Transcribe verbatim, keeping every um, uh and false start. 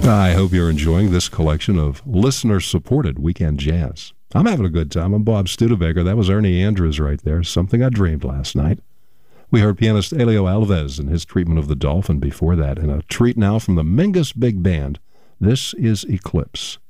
I hope you're enjoying this collection of listener-supported weekend jazz. I'm having a good time. I'm Bob Studebaker. That was Ernie Andrews right there, Something I Dreamed Last Night. We heard pianist Elio Alves and his treatment of the Dolphin before that. And a treat now from the Mingus Big Band. This is Eclipse.